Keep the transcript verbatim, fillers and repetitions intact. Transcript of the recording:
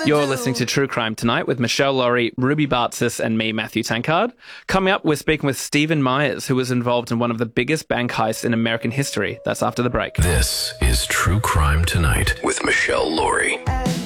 You're listening to True Crime Tonight with Michelle Laurie, Ruby Bartzis, and me, Matthew Tankard. Coming up, we're speaking with Stephen Myers, who was involved in one of the biggest bank heists in American history. That's after the break. This is True Crime Tonight with Michelle Laurie.